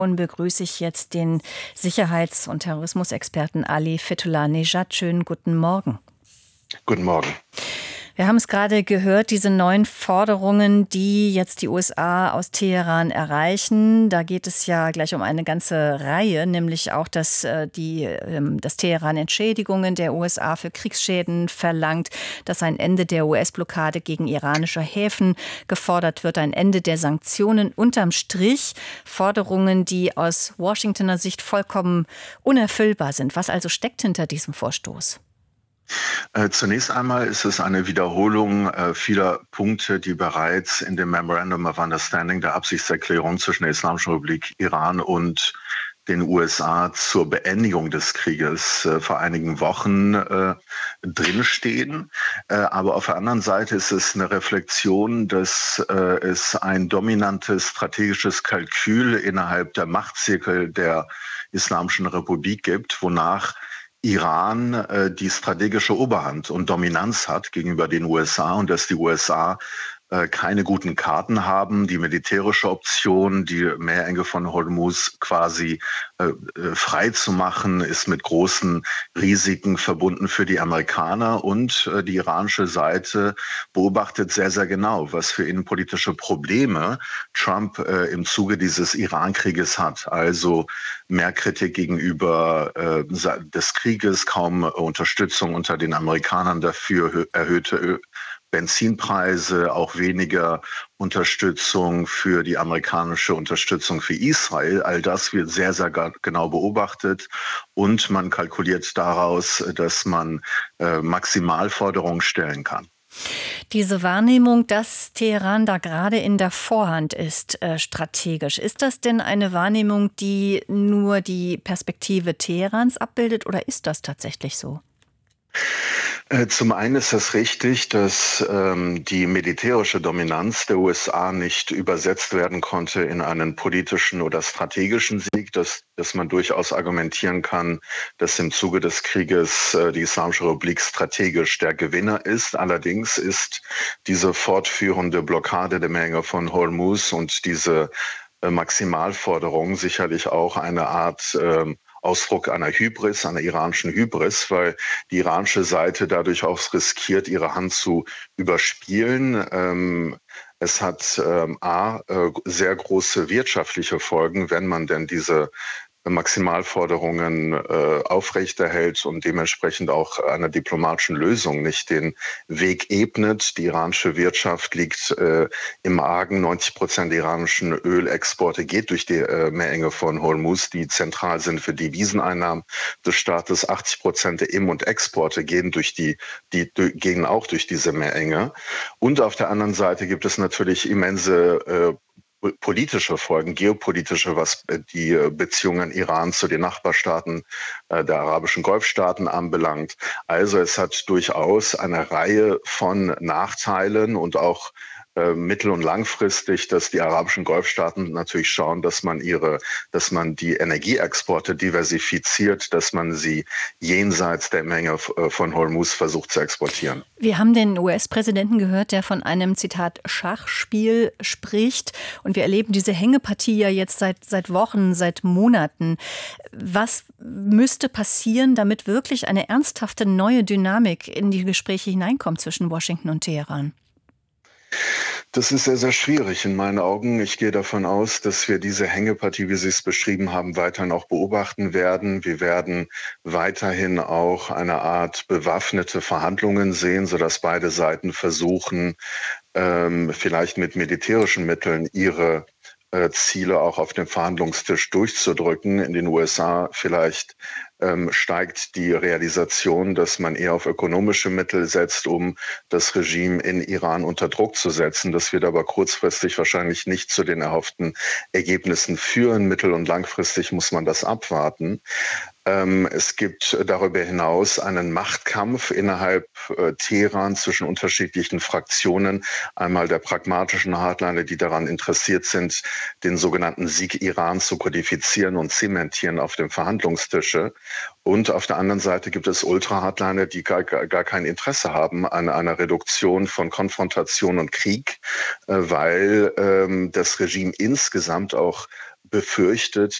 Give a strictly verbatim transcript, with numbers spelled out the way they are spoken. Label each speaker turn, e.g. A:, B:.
A: Und begrüße ich jetzt den Sicherheits- und Terrorismusexperten Ali Fethullah-Nejad. Schönen guten Morgen.
B: Guten Morgen.
A: Wir haben es gerade gehört, diese neuen Forderungen, die jetzt die U S A aus Teheran erreichen. Da geht es ja gleich um eine ganze Reihe, nämlich auch, dass die, dass Teheran Entschädigungen der U S A für Kriegsschäden verlangt, dass ein Ende der U S-Blockade gegen iranische Häfen gefordert wird, ein Ende der Sanktionen. Unterm Strich Forderungen, die aus Washingtoner Sicht vollkommen unerfüllbar sind. Was also steckt hinter diesem Vorstoß?
B: Zunächst einmal ist es eine Wiederholung äh, vieler Punkte, die bereits in dem Memorandum of Understanding, der Absichtserklärung zwischen der Islamischen Republik Iran und den U S A zur Beendigung des Krieges äh, vor einigen Wochen äh, drinstehen. Äh, aber auf der anderen Seite ist es eine Reflexion, dass äh, es ein dominantes strategisches Kalkül innerhalb der Machtzirkel der Islamischen Republik gibt, wonach Iran äh, die strategische Oberhand und Dominanz hat gegenüber den U S A und dass die U S A äh, keine guten Karten haben, die militärische Option, die Meerenge von Hormuz quasi äh, äh, frei zu machen, ist mit großen Risiken verbunden für die Amerikaner, und äh, die iranische Seite beobachtet sehr, sehr genau, was für innenpolitische Probleme Trump äh, im Zuge dieses Iran-Krieges hat. Also mehr Kritik gegenüber äh, des Krieges, kaum Unterstützung unter den Amerikanern dafür, erhöhte Benzinpreise, auch weniger Unterstützung für die amerikanische Unterstützung für Israel. All das wird sehr, sehr genau beobachtet, und man kalkuliert daraus, dass man äh, Maximalforderungen stellen kann.
A: Diese Wahrnehmung, dass Teheran da gerade in der Vorhand ist, äh, strategisch, ist das denn eine Wahrnehmung, die nur die Perspektive Teherans abbildet, oder ist das tatsächlich so?
B: Zum einen ist es richtig, dass ähm, die militärische Dominanz der U S A nicht übersetzt werden konnte in einen politischen oder strategischen Sieg, dass, dass man durchaus argumentieren kann, dass im Zuge des Krieges äh, die Islamische Republik strategisch der Gewinner ist. Allerdings ist diese fortführende Blockade der Meerenge von Hormuz und diese äh, Maximalforderung sicherlich auch eine Art äh, Ausdruck einer Hybris, einer iranischen Hybris, weil die iranische Seite dadurch auch riskiert, ihre Hand zu überspielen. Ähm, es hat ähm, A, äh, sehr große wirtschaftliche Folgen, wenn man denn diese Maximalforderungen äh, aufrechterhält und dementsprechend auch einer diplomatischen Lösung nicht den Weg ebnet. Die iranische Wirtschaft liegt äh, im Argen. neunzig Prozent der iranischen Ölexporte geht durch die äh, Meerenge von Hormuz, die zentral sind für die Deviseneinnahmen des Staates. achtzig Prozent der Im- und Exporte gehen durch die, die gehen auch durch diese Meerenge. Und auf der anderen Seite gibt es natürlich immense äh, politische Folgen, geopolitische, was die Beziehungen Iran zu den Nachbarstaaten äh, der arabischen Golfstaaten anbelangt. Also es hat durchaus eine Reihe von Nachteilen und auch äh, mittel- und langfristig, dass die arabischen Golfstaaten natürlich schauen, dass man ihre, dass man die Energieexporte diversifiziert, dass man sie jenseits der Menge von Hormuz versucht zu exportieren.
A: Wir haben den U S-Präsidenten gehört, der von einem, Zitat, Schachspiel spricht. Und wir erleben diese Hängepartie ja jetzt seit, seit Wochen, seit Monaten. Was müsste passieren, damit wirklich eine ernsthafte neue Dynamik in die Gespräche hineinkommt zwischen Washington und Teheran?
B: Das ist sehr, sehr schwierig in meinen Augen. Ich gehe davon aus, dass wir diese Hängepartie, wie Sie es beschrieben haben, weiterhin auch beobachten werden. Wir werden weiterhin auch eine Art bewaffnete Verhandlungen sehen, sodass beide Seiten versuchen, ähm, vielleicht mit militärischen Mitteln ihre äh, Ziele auch auf dem Verhandlungstisch durchzudrücken. In den U S A vielleicht ähm, steigt die Realisation, dass man eher auf ökonomische Mittel setzt, um das Regime in Iran unter Druck zu setzen. Das wird aber kurzfristig wahrscheinlich nicht zu den erhofften Ergebnissen führen. Mittel- und langfristig muss man das abwarten. Ähm, es gibt darüber hinaus einen Machtkampf innerhalb äh, Teheran zwischen unterschiedlichen Fraktionen. Einmal der pragmatischen Hardliner, die daran interessiert sind, den sogenannten Sieg Irans zu kodifizieren und zementieren auf dem Verhandlungstische. Und auf der anderen Seite gibt es Ultra-Hardliner, die gar, gar kein Interesse haben an einer Reduktion von Konfrontation und Krieg, äh, weil ähm, das Regime insgesamt auch befürchtet,